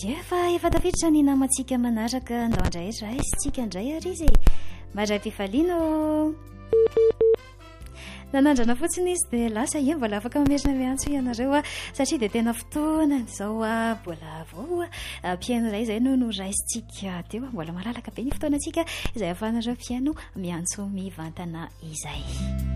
izy efa tafiditra ny namantsika manaraka andao andray isitsika indray ary izy maray mpifaliano nanandrana fotsiny izy dia lasa mbola afaka mamerina miantso ianareo satria dia tena fotoana izao mbola vao piano iray izay no raisitsika teo mbola malalaka be ny fotoanantsika izay ahafahanareo piano miantso mivantana izay